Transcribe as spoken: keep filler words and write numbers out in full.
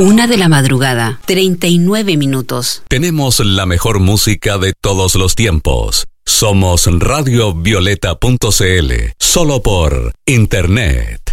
Una de la madrugada, treinta y nueve minutos. Tenemos la mejor música de todos los tiempos. Somos radio violeta punto c l, solo por internet.